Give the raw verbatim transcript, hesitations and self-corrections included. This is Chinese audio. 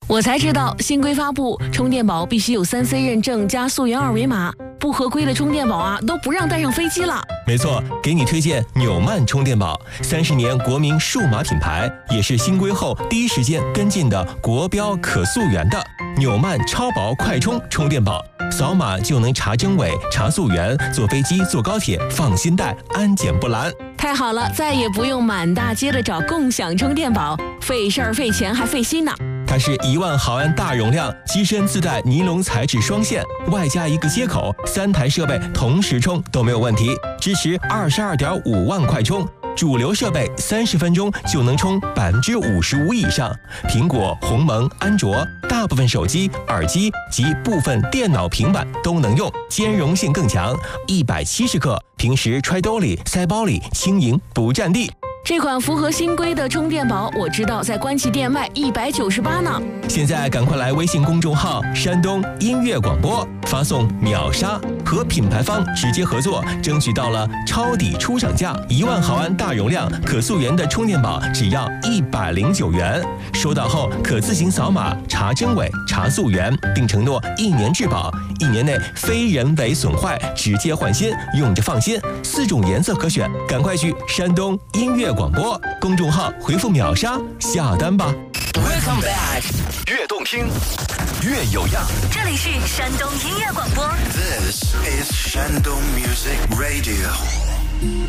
我才知道新规发布，充电宝必须有 三 C 认证加溯源二维码，不合规的充电宝啊都不让带上飞机了。 没错，给你推荐纽曼充电宝，三十年国民数码品牌，也是新规后第一时间跟进的国标可溯源的纽曼超薄快充充电宝，扫码就能查真伪、查溯源，坐飞机、坐高铁放心带，安检不拦。 太好了，再也不用满大街的找共享充电宝，费事儿、费钱还费心呢。 它是一万毫安大容量，机身自带尼龙材质双线，外加一个接口，三台设备同时充都没有问题，支持二十二点五万快充。主流设备三十分钟就能充百分之五十五以上，苹果、鸿蒙、安卓大部分手机、耳机及部分电脑、平板都能用，兼容性更强，一百七十克，平时揣兜里、塞包里轻盈不占地。 这款符合新规的充电宝，我知道在官旗店卖一百九十八呢。 现在赶快来微信公众号山东音乐广播，发送秒杀，和品牌方直接合作，争取到了超抵出厂价，一万毫安大容量可溯源的充电宝只要一百零九元。收到后可自行扫码查真伪、查溯源，并承诺一年质保，一年内非人为损坏直接换新，用着放心。四种颜色可选，赶快去山东音乐广播公众号回复秒杀下单吧。 Welcome back， 越动听越有样。 这里是山东音乐广播。 This is 山东 Music Radio。